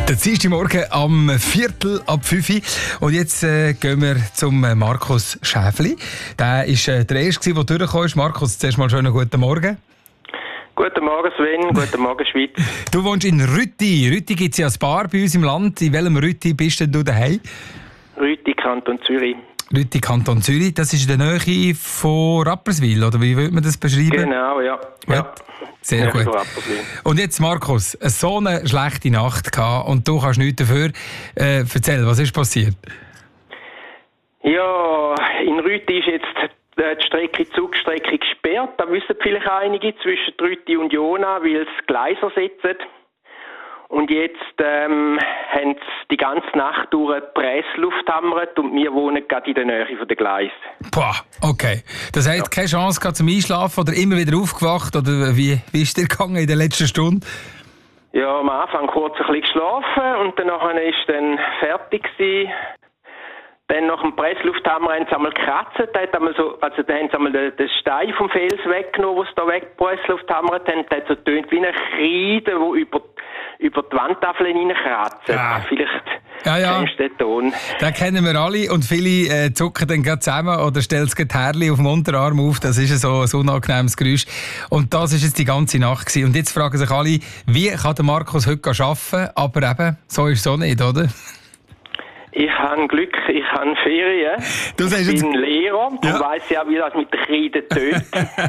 Der Dienstag Morgen am 4:45. Und jetzt gehen wir zum Markus Schäfli. Der war der Erste, der durchgekommen ist. Markus, zuerst mal schönen guten Morgen. Guten Morgen Sven, guten Morgen Schweiz. Du wohnst in Rütti. Rütti gibt es ja ein paar bei uns im Land. In welchem Rütti bist denn du daheim? Rütti, Kanton Zürich. Rütti, Kanton Zürich. Das ist in der Nähe von Rapperswil, oder wie würde man das beschreiben? Genau, ja. Ja. Sehr gut. Und jetzt, Markus, so eine schlechte Nacht gehabt und du kannst nichts dafür. Erzähl, was ist passiert? Ja, in Rütti ist jetzt die Zugstrecke gesperrt. Da wissen vielleicht einige zwischen Rütti und Jona, weil es Gleise ersetzen. Und jetzt haben sie die ganze Nacht durch die Pressluft hammert und wir wohnen gerade in der Nähe von der Gleise. Boah, okay. Das heißt, keine Chance gehabt zum Einschlafen oder immer wieder aufgewacht? Oder wie ist dir gegangen in der letzten Stunde? Ja, am Anfang kurz ein bisschen geschlafen und danach war es dann fertig gewesen. Dann nach dem Presslufthammer haben sie einmal gekratzt, da haben sie einmal den Stein vom Fels weggenommen, was da weggepresslufthammert haben. Da hat so tönt wie ein Kreide, der über die Wandtafeln reinkratzt. Ja. Vielleicht kennst du den Ton. Den kennen wir alle und viele zucken dann gerade zusammen oder stellen das Härchen auf dem Unterarm auf. Das ist so ein unangenehmes Geräusch. Und das war jetzt die ganze Nacht gewesen. Und jetzt fragen sich alle, wie kann der Markus heute arbeiten? Aber eben, so ist es auch nicht, oder? Ich habe Glück, ich habe Ferien. Ich bin Lehrer und weiss ja, wie das mit den Kreiden tönt.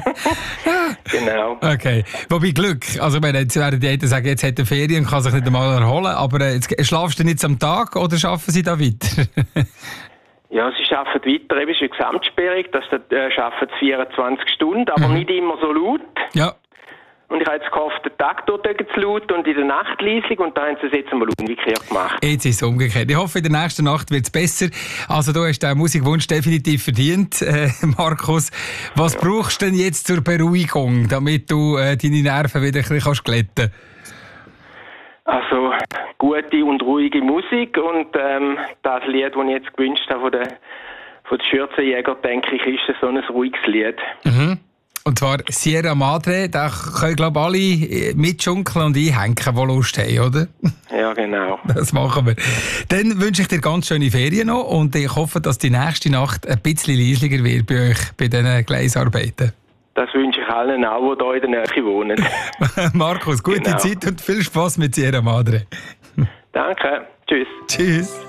Genau. Okay. Wobei Glück, also ich meine, jetzt werden die einen sagen, jetzt hat er Ferien und kann sich nicht einmal erholen, aber jetzt, schlafst du nicht am Tag oder arbeiten sie da weiter? Ja, sie arbeiten weiter, eben ist eine Gesamtsperrung, das arbeiten 24 Stunden, aber nicht immer so laut. Ja. Und ich habe jetzt gehofft, den Tag dort zu laut und in der Nacht leislich und da haben sie es jetzt einmal umgekehrt gemacht. Jetzt ist es umgekehrt. Ich hoffe, in der nächsten Nacht wird es besser. Also du hast den Musikwunsch definitiv verdient, Markus. Was brauchst du denn jetzt zur Beruhigung, damit du deine Nerven wieder ein bisschen glätten kannst? Also gute und ruhige Musik und das Lied, das ich jetzt gewünscht habe von den Schürzenjäger, denke ich, ist so ein ruhiges Lied. Mhm. Und zwar Sierra Madre, da können, glaube ich, alle mitschunkeln und einhängen, die Lust haben, oder? Ja, genau. Das machen wir. Dann wünsche ich dir ganz schöne Ferien noch und ich hoffe, dass die nächste Nacht ein bisschen leislicher wird bei euch, bei diesen Gleisarbeiten. Das wünsche ich allen auch, die hier in der Nähe wohnen. Markus, gute Zeit und viel Spass mit Sierra Madre. Danke. Tschüss. Tschüss.